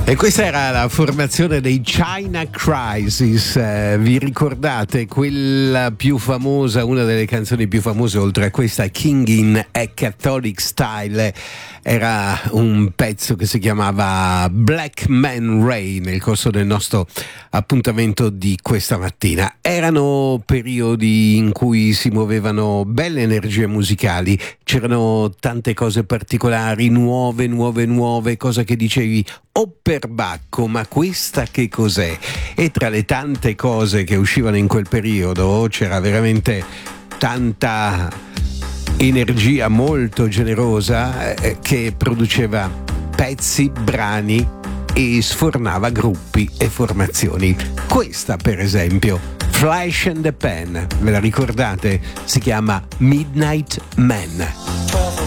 E questa era la formazione dei China Crisis. Vi ricordate quella più famosa, una delle canzoni più famose oltre a questa, King in a Catholic Style? Era un pezzo che si chiamava Black Man Ray nel corso del nostro appuntamento di questa mattina. Erano periodi in cui si muovevano belle energie musicali, c'erano tante cose particolari, nuove, cosa che dicevi o per Bacco, ma questa che cos'è? E tra le tante cose che uscivano in quel periodo c'era veramente tanta energia molto generosa che produceva pezzi, brani e sfornava gruppi e formazioni. Questa per esempio, Flash and the Pan, ve la ricordate? Si chiama Midnight Man.